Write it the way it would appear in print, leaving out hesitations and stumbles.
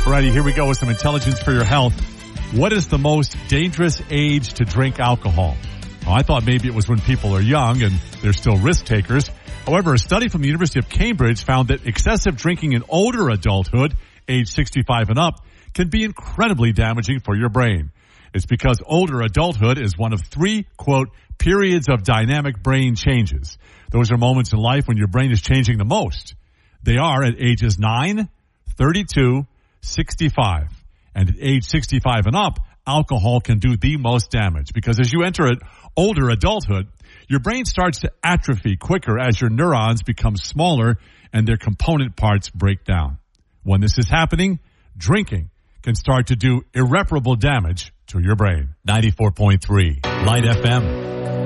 Alrighty, here we go with some intelligence for your health. What is the most dangerous age to drink alcohol? Well, I thought maybe it was when people are young and they're still risk takers. However, a study from the University of Cambridge found that excessive drinking in older adulthood, age 65 and up, can be incredibly damaging for your brain. It's because older adulthood is one of three, quote, periods of dynamic brain changes. Those are moments in life when your brain is changing the most. They are at ages 9, 32, 65. And at age 65 and up, alcohol can do the most damage because as you enter older adulthood, your brain starts to atrophy quicker as your neurons become smaller and their component parts break down. When this is happening, drinking can start to do irreparable damage to your brain. 94.3 Light FM.